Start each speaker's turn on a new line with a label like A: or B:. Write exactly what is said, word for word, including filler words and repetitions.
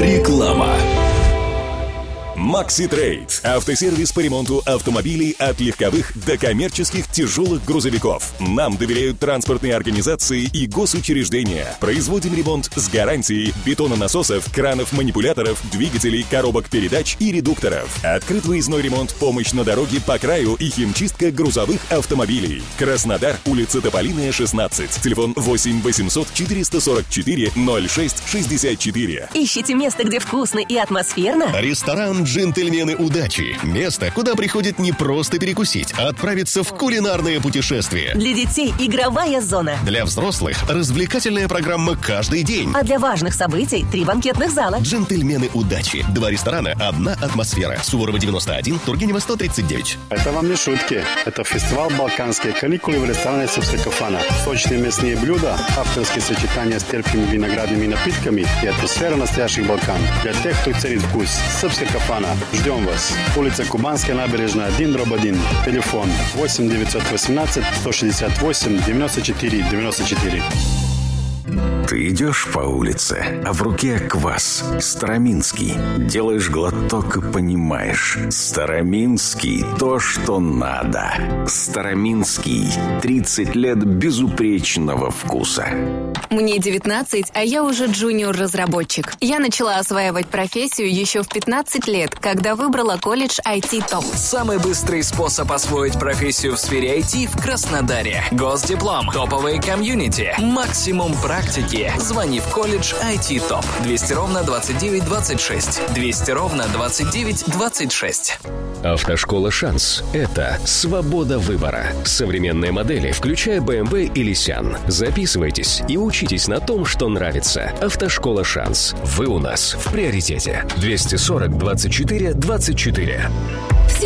A: Реклама. Макси Трейд. Автосервис по ремонту автомобилей от легковых до коммерческих тяжелых грузовиков. Нам доверяют транспортные организации и госучреждения. Производим ремонт с гарантией бетононасосов, кранов-манипуляторов, двигателей, коробок передач и редукторов. Открыт выездной ремонт, помощь на дороге по краю и химчистка грузовых автомобилей. Краснодар, улица Тополиная, шестнадцать. Телефон восемь восемьсот четыреста сорок четыре ноль шесть шестьдесят четыре.
B: Ищите место, где вкусно и атмосферно?
C: Ресторан «Джентльмены удачи». Место, куда приходит не просто перекусить, а отправиться в кулинарное путешествие.
B: Для детей игровая зона.
C: Для взрослых развлекательная программа каждый день.
B: А для важных событий три банкетных зала.
C: «Джентльмены удачи». Два ресторана, одна атмосфера. Суворова девяносто один, Тургенева сто тридцать девять.
D: Это вам не шутки. Это фестиваль «Балканские каникулы» в ресторане «Сыпская кафана». Сочные мясные блюда, авторские сочетания с терпкими виноградными напитками и атмосфера настоящих Балкан. Для тех, кто ценит вкус. «Сыпская кафана». Ждем вас. Улица Кубанская, набережная, один дробь один. Телефон восемь девятьсот восемнадцать сто шестьдесят восемь девяносто четыре девяносто четыре.
E: Ты идешь по улице, а в руке квас. Староминский. Делаешь глоток и понимаешь. Староминский – то, что надо. Староминский. тридцать лет безупречного вкуса.
F: Мне девятнадцать, а я уже джуниор-разработчик. Я начала осваивать профессию еще в пятнадцать лет, когда выбрала колледж ай ти топ.
G: Самый быстрый способ освоить профессию в сфере ай ти в Краснодаре. Госдиплом, топовые комьюнити, максимум практики. Звони в колледж ай ти топ. двести ровно двадцать девять двадцать шесть. двести ровно двадцать девять двадцать шесть.
H: Автошкола «Шанс» — это свобода выбора. Современные модели, включая бэ эм вэ и Лисян. Записывайтесь и учитесь на том, что нравится. Автошкола «Шанс». Вы у нас в приоритете. двести сорок двадцать четыре двадцать четыре.